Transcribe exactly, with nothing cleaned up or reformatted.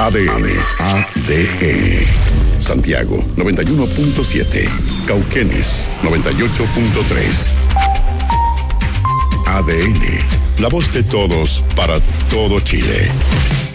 A D N. A D N. Santiago, noventa y uno punto siete. Cauquenes, noventa y ocho punto tres. A D N. La voz de todos para todo Chile.